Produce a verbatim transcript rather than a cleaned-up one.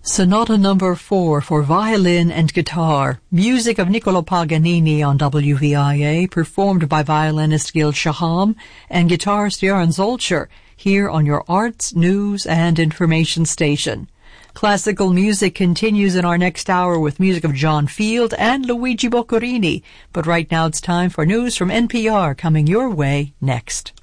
Sonata number four for violin and guitar, music of Niccolo Paganini on W V I A, performed by violinist Gil Shaham and guitarist Joran Zolcher, here on your arts, news, and information station. Classical music continues in our next hour with music of John Field and Luigi Boccherini, but right now it's time for news from N P R coming your way next.